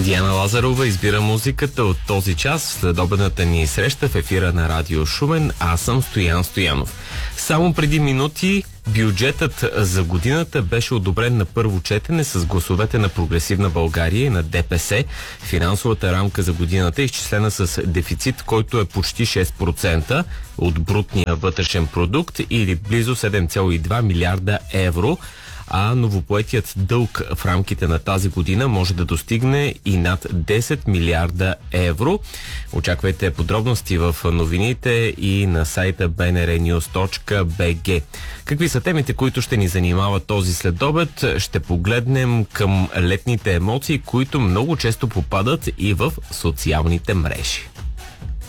Диана Лазарова избира музиката от този час в следобедната ни среща в ефира на Радио Шумен. Аз съм Стоян Стоянов. Само преди минути бюджетът за годината беше одобрен на първо четене с гласовете на Прогресивна България и на ДПС. Финансовата рамка за годината е изчислена с дефицит, който е почти 6% от брутния вътрешен продукт или близо 7,2 милиарда евро. А новопоетият дълг в рамките на тази година може да достигне и над 10 милиарда евро. Очаквайте подробности в новините и на сайта bnrnews.bg. Какви са темите, които ще ни занимават този следобед? Ще погледнем към летните емоции, които много често попадат и в социалните мрежи.